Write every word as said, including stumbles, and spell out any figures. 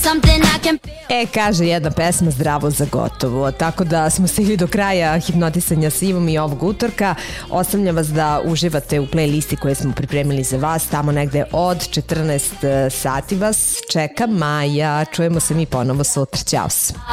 E, kaže jedna pesma zdravo za gotovo, tako da smo stigli do kraja hipnotisanja sa Ivom i ovog utorka. Ostavljam vas da uživate u playlisti koje smo pripremili za vas, tamo negde od četrnaest sati vas čeka Maja. Čujemo se mi ponovo sutra, ćao se.